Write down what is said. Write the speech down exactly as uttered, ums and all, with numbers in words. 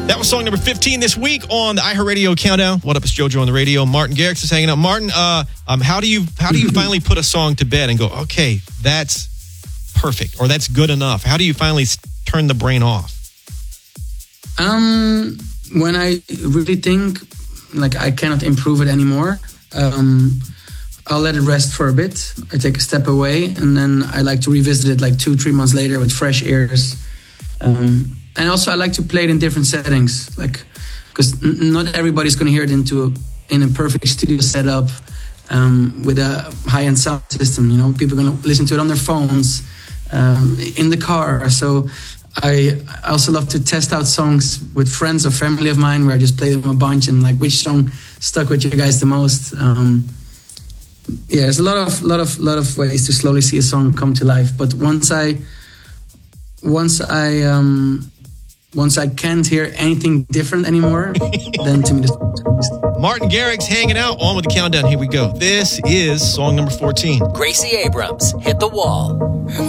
That was song number fifteen this week on the iHeartRadio Countdown. What up, it's JoJo on the radio. Martin Garrix is hanging out. Martin, uh, um, how do you how do you finally put a song to bed and go, okay, that's perfect or that's good enough? How do you finally turn the brain off? Um, when I really think like I cannot improve it anymore, um, I'll let it rest for a bit. I take a step away, and then I like to revisit it like two, three months later with fresh ears. Um, And also, I like to play it in different settings, like because n- not everybody's going to hear it into a, in a perfect studio setup um, with a high-end sound system. You know, people are going to listen to it on their phones, um, in the car. So I also love to test out songs with friends or family of mine, where I just play them a bunch and like which song stuck with you guys the most. Um, yeah, there's a lot of lot of lot of ways to slowly see a song come to life. But once I once I um, Once I can't hear anything different anymore, then to me, this Martin Garrix hanging out on with the countdown. Here we go. This is song number fourteen. Gracie Abrams, Hit the Wall.